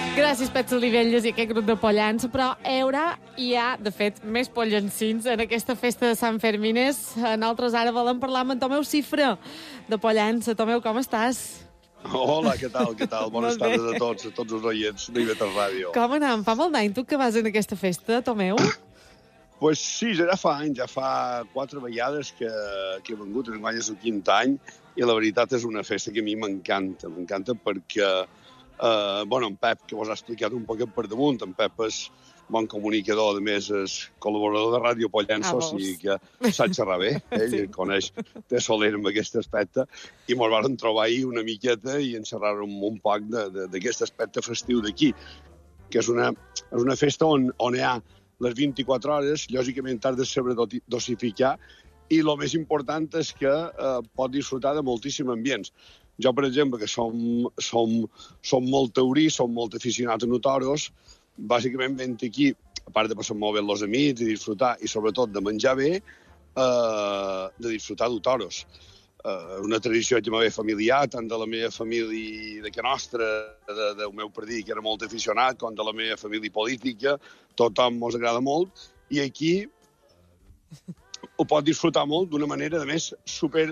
Gràcies, Pets Olivelles i aquest grup de Pollença, però hi ha, de fet, més pollencins en aquesta festa de Sant Fermines. Nosaltres ara volem parlar amb en Tomeu Cifra, de Pollença. Tomeu, com estàs? Hola, què tal? Bones tardes a tots els oients d'Iveter Ràdio. Com anem? Fa molt d'any tu que vas en aquesta festa, Tomeu? Pues sí, ja fa anys, ja fa 4 vegades que he vengut, enguany és el 5è any, i la veritat és una festa que a mi m'encanta perquè, en Pep, que vos ha explicat un poquet per damunt, en Pep és bon comunicador, a més és col·laborador de Ràdio Pollença, o sigui que sap xerrar bé, ell sí. Coneix, té soler amb aquest aspecte, i ens vam trobar ahir una miqueta i en xerràrem un poc d'aquest aspecte festiu d'aquí, que és una festa on hi ha les 24 hores, lògicament has de saber dosificar, i el més important és que pot disfrutar de moltíssims ambients. Jo, per exemple, que som molt taurí, som molt aficionats a toros, bàsicament venint aquí, a part de passar molt bé amb els amics, de disfrutar, i sobretot de menjar bé, de disfrutar de toros. Una tradició que m'ha familiar, tant de la meva família de que nostra, del meu partit, que era molt aficionat, com de la meva família política, tothom ens agrada molt, i aquí ho pot disfrutar molt d'una manera, a més, super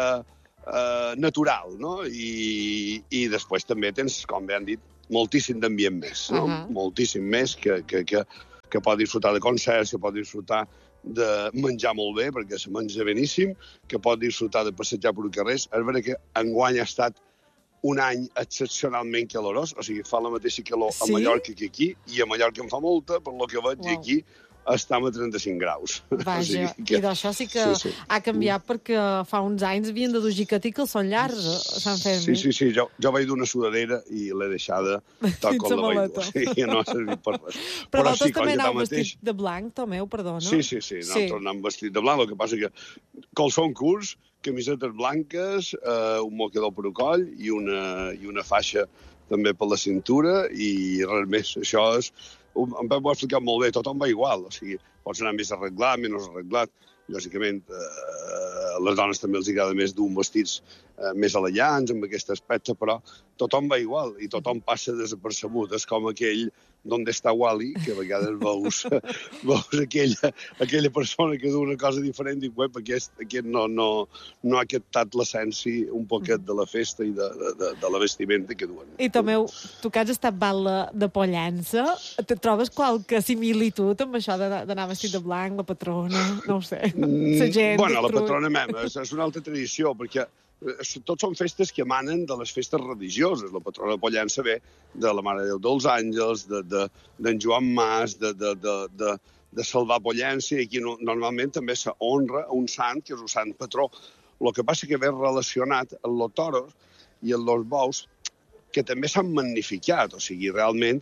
natural, no? I després també tens, com bé han dit, moltíssim d'ambient més, no? Moltíssim més que pot disfrutar de concerts, que pot disfrutar de menjar molt bé, perquè se menja beníssim, que pot disfrutar de passejar per carrers. És veritat que enguany ha estat un any excepcionalment calorós, o sigui, fa la mateixa calor a Mallorca que aquí, i a Mallorca en fa molta, per lo que veig, i aquí estem a 35 graus. Vaja, i d'això sí que ha canviat perquè fa uns anys havien de dur jaquetí que els són llargs a Sant Fermí. Sí, jo vaig d'una sudadera i l'he deixada tal com la vaig dur. Sí, no ha servit per res. Però vosaltres també aneu vestit de blanc, Tomeu, perdona. Sí, nosaltres anem vestit de blanc, el que passa que calçons curts, camisetes blanques, un mocador per al coll i una faixa també per la cintura i res més. Això és... En Pep ho ha explicat molt bé, tothom va igual, o sigui, pots anar més arreglat, menys arreglat. Lògicament, a les dones també els agrada més dur vestits més elegants, amb aquest aspecte, però tothom va igual i tothom passa desapercebut. És com aquell d'on està Wally, que a vegades veus aquella persona que du una cosa diferent i diu, aquest no ha captat l'essència un poquet de la festa i de la vestimenta que duen. I Tomeu, tu que has estat balla de Pollença, te trobes qualque similitud amb això d'anar vestit de blanc, la patrona, no ho sé, la gent... Bueno, la patrona meva és una altra tradició, perquè tots són festes que emanen de les festes religioses. La patrona de Pollença ve de la Mare de Déu dels Àngels, d'en Joan Mas, de Salvar Pollença, i aquí normalment també s'honra un sant, que és un sant patró. El que passa que ve relacionat amb els toros i amb els bous, que també s'han magnificat. O sigui, realment,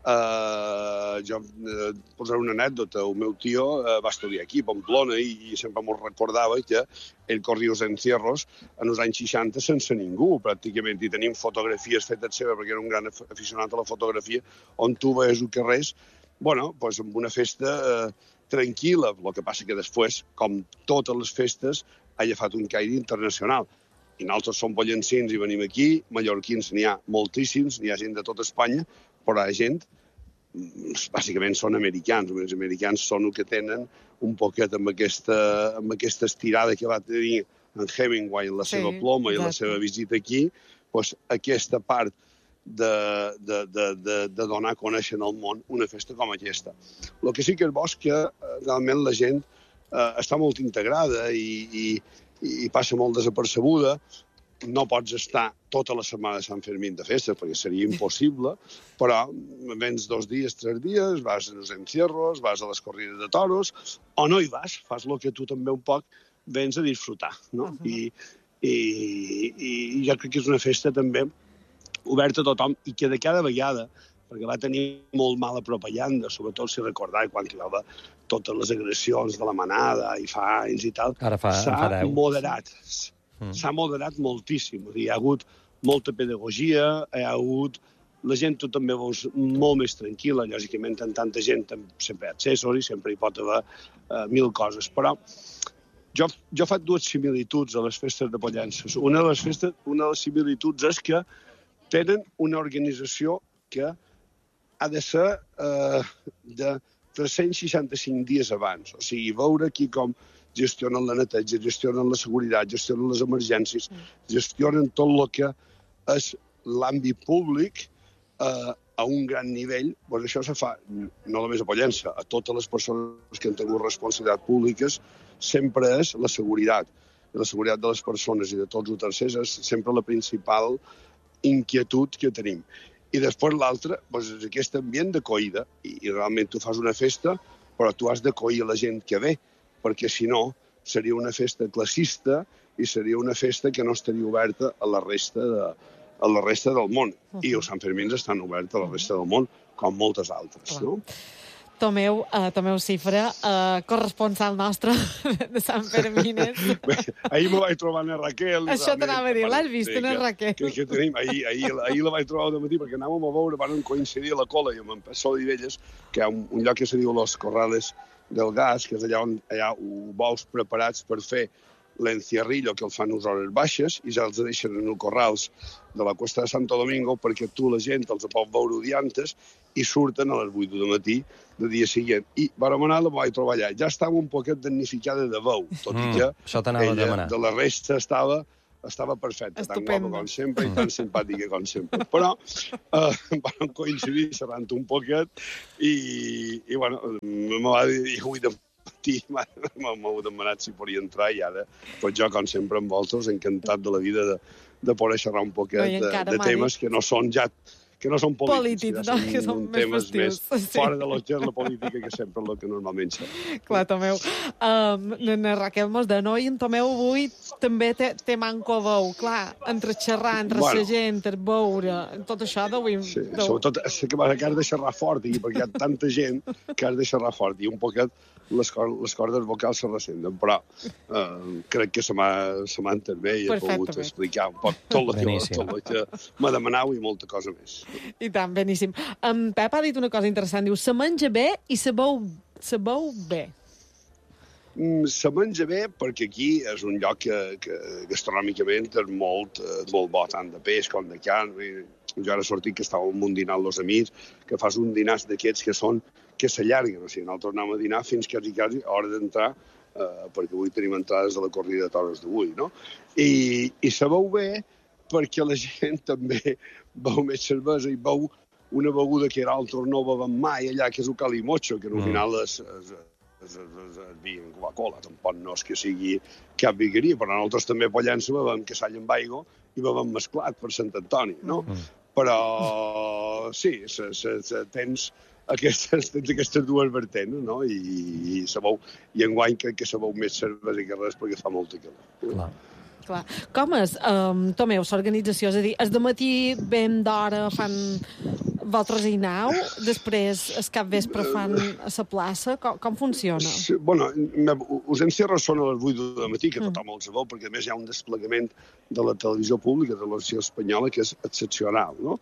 jo posaré una anècdota. El meu tio va estudiar aquí, a Pamplona, i sempre m'ho recordava que ell corria els encierros en els anys 60 sense ningú, pràcticament, i tenim fotografies fetes seves, perquè era un gran aficionat a la fotografia, on tu veies els carrers, amb una festa tranquil·la. El que passa que després, com totes les festes, ha agafat un caire internacional. I nosaltres som pollencins i venim aquí, mallorquins n'hi ha moltíssims, n'hi ha gent de tota Espanya, però hi ha gent, bàsicament són americans. Els americans són el que tenen un poquet amb aquesta estirada que va tenir en Hemingway en la seva ploma i la seva visita aquí, aquesta part de donar a conèixer al món una festa com aquesta. El que sí que és bo és que realment la gent està molt integrada i passa molt desapercebuda. No pots estar tota la setmana de Sant Fermín de festa, perquè seria impossible, però vens 2 dies, 3 dies, vas als encierros, vas a les corrides de toros, o no hi vas, fas el que tu també un poc vens a disfrutar, no? I jo crec que és una festa també oberta a tothom i que de cada vegada, perquè va tenir molt mala propaganda, sobretot si recordar quan hi va haver totes les agressions de la manada i fa anys i tal, s'ha moderat. S'ha moderat moltíssim. Hi ha hagut molta pedagogia, hi ha hagut... La gent tu també veus molt més tranquil·la, lògicament en tanta gent sempre hi ha accessori, sempre hi pot haver 1000 coses, però jo faig 2 similituds a les festes de Pollença. Una de les similituds és que tenen una organització que ha de ser de 365 dies abans. O sigui, veure aquí com gestionen la neteja, gestionen la seguretat, gestionen les emergències, gestionen tot el que és l'àmbit públic a un gran nivell. Doncs això se fa no només a Pollença, a totes les persones que han tingut responsabilitats públiques, sempre és la seguretat. I la seguretat de les persones i de tots els tercers és sempre la principal inquietud que tenim. I després l'altre doncs, és aquest ambient d'acollida. I realment tu fas una festa, però tu has d'acollir la gent que ve, perquè si no seria una festa classista i seria una festa que no estaria oberta a la resta del món. I els Sant Fermins estan oberts a la resta del món, com moltes altres, no? Tomeu Cifra, corresponsal nostre de Sant Fermines. Bé, ahir me vaig trobar a Raquel. Això t'anava a dir, l'has vist, a Raquel? Que tenim, ahir la vaig trobar al matí perquè anàvem a veure, van coincidir a la cola i amb en Pessó d'Ivelles, que hi ha un lloc que se diu Los Corrales del Gas, que és allà on hi ha bous preparats per fer l'encierrillo, que el fan a hores baixes, i ja els deixen en els corrals de la Cuesta de Santo Domingo perquè tu la gent els pot veure odiantes i surten a les 8 del matí del dia següent. I vam anar, la vaig trobar allà. Ja estava un poquet damnificada de veu, tot i que ella de la resta estava perfecta, tan guapa com sempre i tan simpàtica com sempre. Però vam coincidir xerrant un poquet i bueno, me va dir avui de matí m'ho demanat si podia entrar i ara, doncs jo, com sempre, amb vosaltres, encantat de la vida de poder xerrar un poquet de temes que no són polítics, no? Que són més temes festius. Més fora de la política, que sempre és el que normalment xerrem. Clar, Tomeu. Na Raquel mos de no, i en Tomeu avui també té manco veu. Clar, entre xerrar, entre la gent, entre veure, tot això d'avui... Sí, sobretot és que has de xerrar fort, perquè hi ha tanta gent que has de xerrar fort, i un poquet les cordes vocals se ressenten, però crec que se m'ha entès bé i he pogut explicar un poc tot el que m'ha demanat i molta cosa més. I tant, beníssim. En Pep ha dit una cosa interessant, diu, se menja bé i se beu bé. Se menja bé perquè aquí és un lloc que gastronòmicament és molt bo, tant de peix com de carn. Jo ara he sortit que estava en un dinar amb els amics, que fas un dinar d'aquests que s'allarguen. O sigui, nosaltres anem a dinar fins quasi a hora d'entrar, perquè avui tenim entrades a la corrida de toros d'avui, no? I se veu bé perquè la gent també veu més cervesa i veu una beguda que altres no beuen mai allà, que és el calimocho, que al final és vi en Coca-Cola. Tampoc no és que sigui cap vigueria, però nosaltres també a Pollença bevem cassall amb aigua i bevem mesclat per Sant Antoni, no? Però sí, tens aquestes dues vertents, no? I enguany crec que se veu més cervesa que res perquè fa molta calor. Clar. Com és, Tomeu, l'organització? És a dir, el dematí ben d'hora fan vosaltres hi aneu, després el capvespre fan a la plaça? Com funciona? Sí, bueno, us encierros són a les 8 del matí, que tothom els veu, perquè a més hi ha un desplegament de la televisió pública, de la televisió espanyola, que és excepcional, no?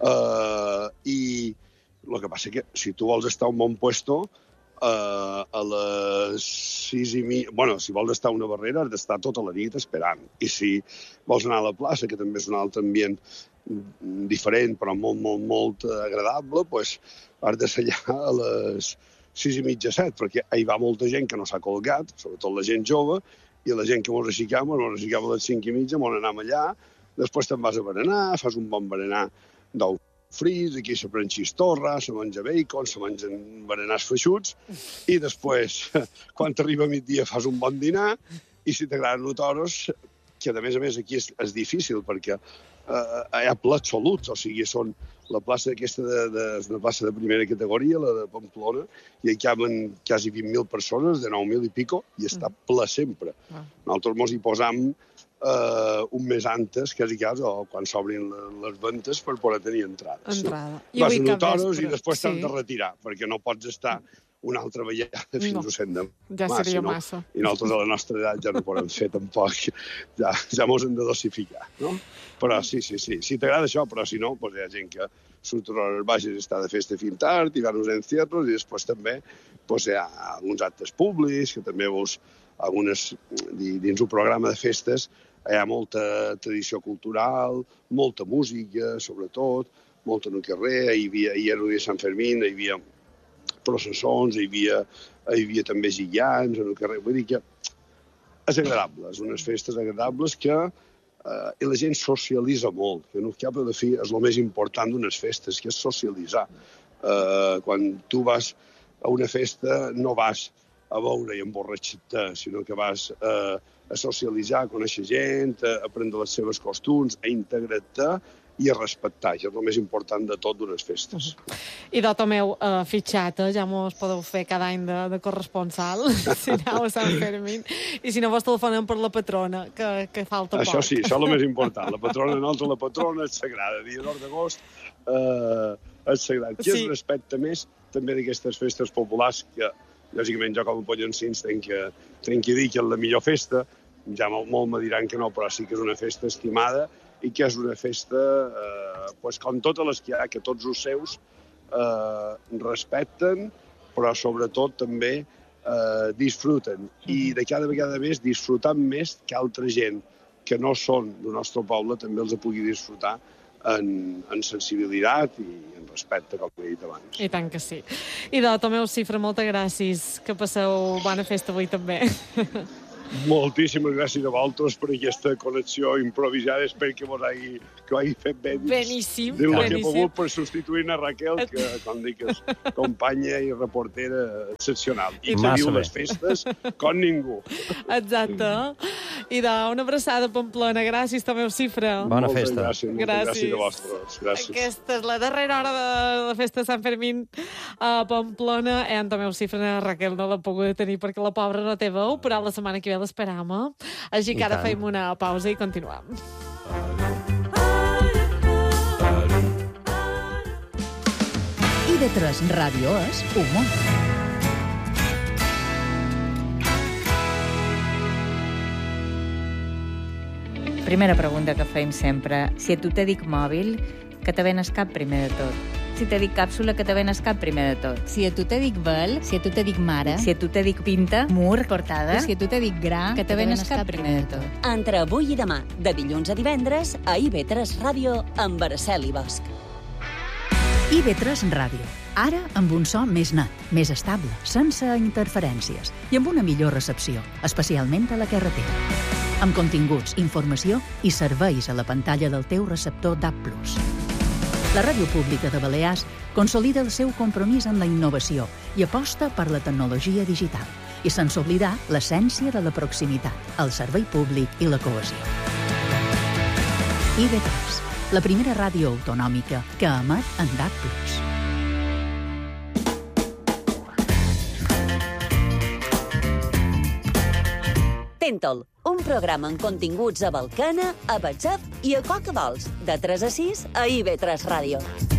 I el que passa que si tu vols estar a un bon puesto, a les 6:30... Bueno, si vols estar a una barrera has d'estar tota la nit esperant. I si vols anar a la plaça, que també és un altre ambient diferent, però molt agradable, doncs has de ser allà a les 6:30, 7, perquè hi va molta gent que no s'ha colgat, sobretot la gent jove, i la gent que mos aixecam a les 5:30, mos anem allà, després te'n vas a berenar, fas un bon berenar d'ou frits, aquí se pren xistorra, se menja bacon, se mengen berenars feixuts, i després, quan t'arriba a migdia, fas un bon dinar, i si t'agraden els toros, que a més aquí és difícil, perquè hi ha plats soluts, o sigui, són la plaça aquesta és una plaça de primera categoria, la de Pamplona, i hi caben quasi 20.000 persones, de 9.000 i pico, i està ple sempre. Nosaltres mos hi posam un mes antes, quasi, o quan s'obrin les ventes per poder tenir entrades. Vas a toros i després t'has de retirar, perquè no pots estar una altra vegada fins a 100 de març. Ja seria massa. I nosaltres a la nostra edat ja no podem fer tampoc. Ja mos hem de dosificar, no? Però sí. Si t'agrada això, però si no, hi ha gent que surt a hores baixes i està de festa fins tard, i van uns encierros, i després també hi ha alguns actes públics, que també veus dins un programa de festes, hi ha molta tradició cultural, molta música, sobretot, molt en el carrer, hi era el dia de Sant Fermín, hi havia processons, hi havia també gillans en el carrer. Vull dir que és agradable, és unes festes agradables que i la gent socialitza molt, que no cap de fi és el més important d'unes festes, que és socialitzar. Quan tu vas a una festa no vas a veure i emborratxar-te, sinó que vas a socialitzar, a conèixer gent, a aprendre les seves costums, a integrar-te i a respectar, que és el més important de tot d'unes festes. I de Tomeu, fitxat, ja mos podeu fer cada any de corresponsal, si aneu a Sant Fermín, i si no vos telefonem per la patrona, que falta poc. Això sí, això és el més important. La patrona, la patrona és sagrada. Dia d'1 d'agost és sagrat. Qui es respecta més també d'aquestes festes populars que, lògicament, jo com a pollencins tenc que dir que és la millor festa, ja molt me diran que no, però sí que és una festa estimada i que és una festa, com totes les que hi ha, que tots els seus respecten, però sobretot també disfruten. I de cada vegada més disfrutant més que altra gent que no són del nostre poble també els pugui disfrutar en sensibilitat i en respecte, com he dit abans. I tant que sí. I de Tomeu Cifra, moltes gràcies. Que passeu bona festa avui també. Moltíssimes gràcies a vosaltres per aquesta connexió improvisada. Espero que ho hagi fet bé. Beníssim. De lo que he pogut per substituir a Raquel, que, com dic, és companya i reportera excepcional. I que viu les festes com ningú. Exacte. I una abraçada a Pamplona. Gràcies, Tomeu Cifra. Bona festa. Gràcies a vosaltres. Gràcies. Aquesta és la darrera hora de la festa de Sant Fermín a Pamplona. En Tomeu Cifra, Raquel no l'ha pogut tenir perquè la pobra no té veu, però la setmana que ve l'esperam. Així que ara fem una pausa i continuem. IB3 Ràdio és humor. Primera pregunta que fem sempre. Si a tu te dic mòbil, que te venes cap primer de tot? Si te dic càpsula, que te venes cap primer de tot? Si a tu te dic vel, si a tu te dic mare, Si a tu te dic pinta, mur, portada, si a tu te dic gra, que te venes cap primer de tot? Entre avui i demà, de dilluns a divendres, a IB3 Ràdio, amb Araceli Bosch. IB3 Ràdio. Ara amb un so més net, més estable, sense interferències i amb una millor recepció, especialment a la carretera. Amb continguts, informació i serveis a la pantalla del teu receptor DAB+. La Ràdio Pública de Balears consolida el seu compromís amb la innovació i aposta per la tecnologia digital, i sense oblidar l'essència de la proximitat, el servei públic i la cohesió. IB3, la primera ràdio autonòmica que emet en DAB+. Tentol, un programa amb continguts a Balcana, a Batxaf i a Cocadols, de 3 a 6 a IB3 Ràdio.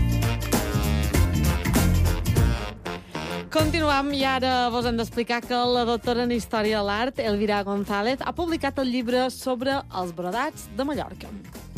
Continuem i ara vos hem d'explicar que la doctora en Història de l'Art, Elvira González, ha publicat el llibre sobre els brodats de Mallorca.